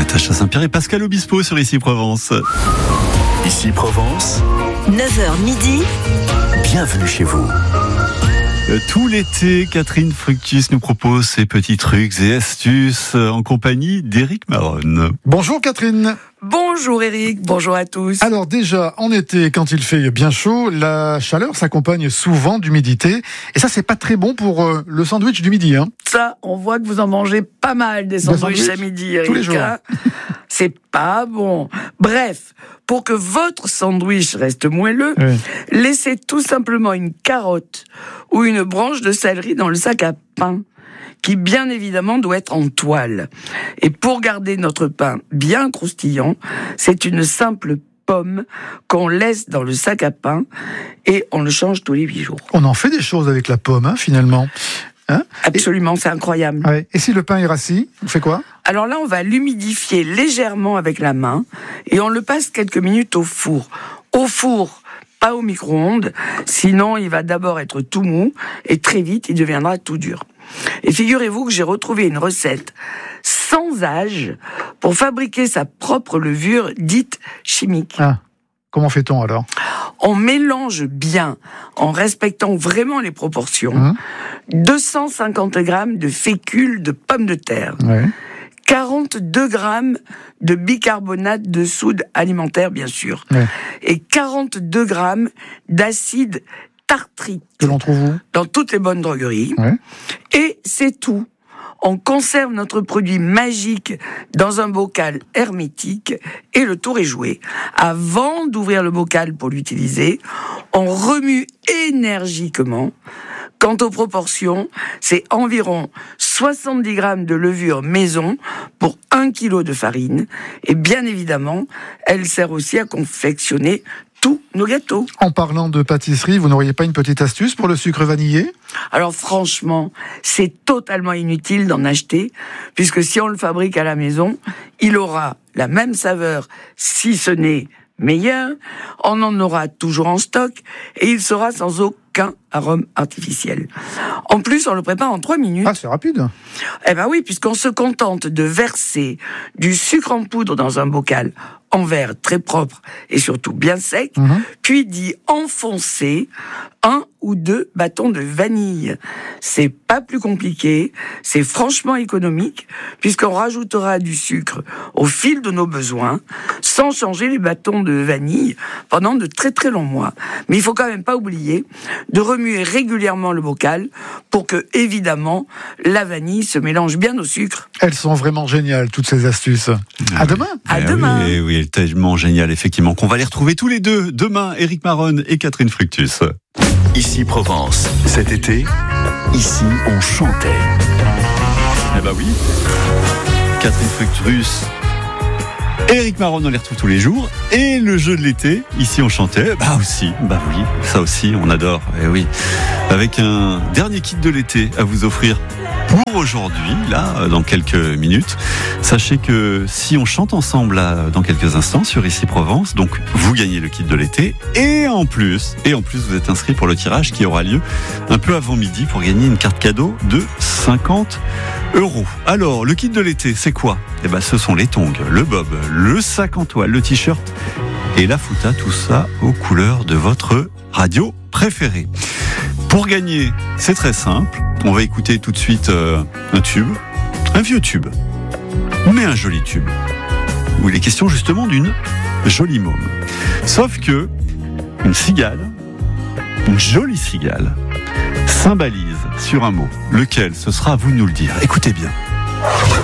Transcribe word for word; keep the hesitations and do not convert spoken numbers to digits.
Natacha Saint-Pierre et Pascal Obispo sur Ici Provence. Ici Provence, neuf heures midi. Bienvenue chez vous. Tout l'été, Catherine Fructus nous propose ses petits trucs et astuces en compagnie d'Éric Maronne. Bonjour Catherine. Bonjour Eric, bonjour à tous. Alors déjà, en été, quand il fait bien chaud, la chaleur s'accompagne souvent d'humidité. Et ça, c'est pas très bon pour euh, le sandwich du midi. Hein. Ça, on voit que vous en mangez pas mal des sandwichs à midi, Eric. Tous les jours. Hein. C'est pas bon. Bref, pour que votre sandwich reste moelleux, oui. laissez tout simplement une carotte ou une branche de céleri dans le sac à pain, qui bien évidemment doit être en toile. Et pour garder notre pain bien croustillant, c'est une simple pomme qu'on laisse dans le sac à pain et on le change tous les huit jours. On en fait des choses avec la pomme, hein, finalement. Hein Absolument, et... c'est incroyable. Ouais. Et si le pain est rassis, on fait quoi ? Alors là, on va l'humidifier légèrement avec la main et on le passe quelques minutes au four. Au four, pas au micro-ondes, sinon il va d'abord être tout mou et très vite il deviendra tout dur. Et figurez-vous que j'ai retrouvé une recette sans âge pour fabriquer sa propre levure dite chimique. Ah, comment fait-on alors ? On mélange bien, en respectant vraiment les proportions, mmh. deux cent cinquante grammes de fécule de pommes de terre, ouais. quarante-deux grammes de bicarbonate de soude alimentaire, bien sûr, ouais. et quarante-deux grammes d'acide tartrique. Que l'on trouve où ? Dans toutes les bonnes drogueries. Ouais. Et c'est tout. On conserve notre produit magique dans un bocal hermétique et le tour est joué. Avant d'ouvrir le bocal pour l'utiliser, on remue énergiquement. Quant aux proportions, c'est environ soixante-dix grammes de levure maison pour un kilo de farine. Et bien évidemment, elle sert aussi à confectionner tous nos gâteaux. En parlant de pâtisserie, vous n'auriez pas une petite astuce pour le sucre vanillé ? Alors franchement, c'est totalement inutile d'en acheter, puisque si on le fabrique à la maison, il aura la même saveur, si ce n'est meilleur, on en aura toujours en stock, et il sera sans aucun arôme artificiel. En plus, on le prépare en trois minutes. Ah, c'est rapide. Eh ben oui, puisqu'on se contente de verser du sucre en poudre dans un bocal en verre très propre et surtout bien sec, mmh. puis d'y enfoncer un ou deux bâtons de vanille. C'est pas plus compliqué, c'est franchement économique, puisqu'on rajoutera du sucre au fil de nos besoins, sans changer les bâtons de vanille pendant de très très longs mois. Mais il faut quand même pas oublier de remuer régulièrement le bocal pour que, évidemment, la vanille se mélange bien au sucre. Elles sont vraiment géniales, toutes ces astuces. Ah à demain. À eh demain. Oui, oui, tellement génial, effectivement, qu'on va les retrouver tous les deux demain, Éric Maronne et Catherine Fructus. Ici Provence, cet été, ici on chantait. Eh ben oui, Catherine Fructus, Éric Maronne, on les retrouve tous les jours. Et le jeu de l'été, ici on chantait, bah aussi, bah oui, ça aussi, on adore, eh oui. Avec un dernier kit de l'été à vous offrir pour aujourd'hui, là, dans quelques minutes. Sachez que si on chante ensemble, là, dans quelques instants, sur Ici Provence, donc vous gagnez le kit de l'été, et en plus, et en plus, vous êtes inscrit pour le tirage qui aura lieu un peu avant midi pour gagner une carte cadeau de cinquante euros. Alors, le kit de l'été, c'est quoi ? Eh ben, ce sont les tongs, le bob, le sac en toile, le t-shirt et la fouta, tout ça aux couleurs de votre radio préférée. Pour gagner, c'est très simple. On va écouter tout de suite euh, un tube, un vieux tube, mais un joli tube, où il est question justement d'une jolie môme. Sauf que une cigale, une jolie cigale, symbolise sur un mot, lequel ce sera à vous de nous le dire. Écoutez bien.